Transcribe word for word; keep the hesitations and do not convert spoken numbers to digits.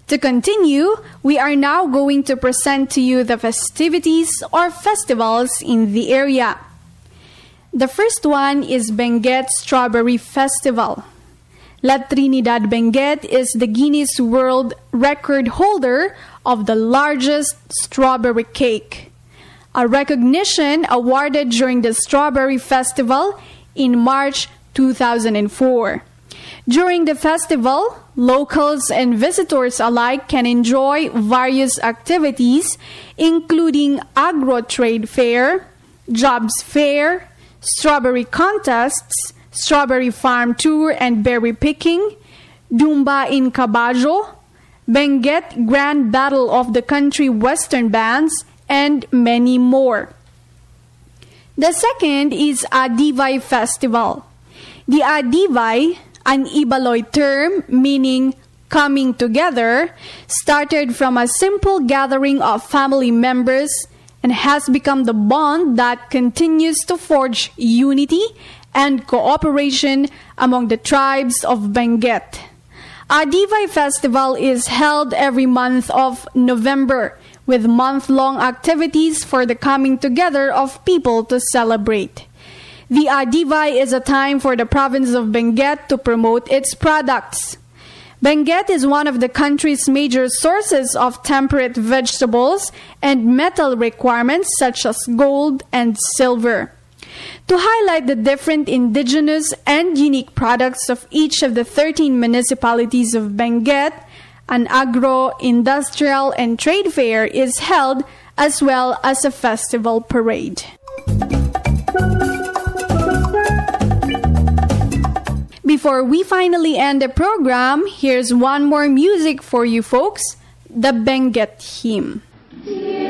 To continue, we are now going to present to you the festivities or festivals in the area. The first one is Benguet Strawberry Festival. La Trinidad Benguet is the Guinness World Record holder of the largest strawberry cake, a recognition awarded during the Strawberry Festival in March two thousand four. During the festival, locals and visitors alike can enjoy various activities, including agro-trade fair, jobs fair, strawberry contests, strawberry farm tour and berry picking, Dumba in Caballo, Benguet Grand Battle of the Country Western Bands, and many more. The second is Adivay Festival. The Adivay, an Ibaloy term meaning coming together, started from a simple gathering of family members and has become the bond that continues to forge unity and cooperation among the tribes of Benguet. Adivay Festival is held every month of November, with month-long activities for the coming together of people to celebrate. The Adivay is a time for the province of Benguet to promote its products. Benguet is one of the country's major sources of temperate vegetables and metal requirements such as gold and silver. To highlight the different indigenous and unique products of each of the thirteen municipalities of Benguet, an agro, industrial, and trade fair is held, as well as a festival parade. Before we finally end the program, here's one more music for you folks, the Benguet Hymn.